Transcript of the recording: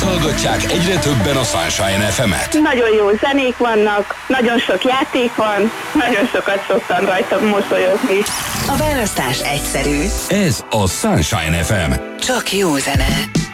hallgatják egyre többen a Sunshine FM-et. Nagyon jó zenék vannak, nagyon sok játék van, nagyon sokat szoktam rajta mosolyogni. A választás egyszerű. Ez a Sunshine FM. Csak jó zene.